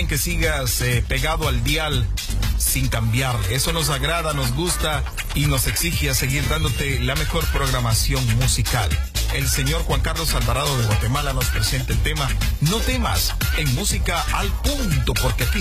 también que sigas pegado al dial sin cambiar. Eso nos agrada, nos gusta y nos exige a seguir dándote la mejor programación musical. El señor Juan Carlos Alvarado de Guatemala nos presenta el tema No temas, en música al punto, porque aquí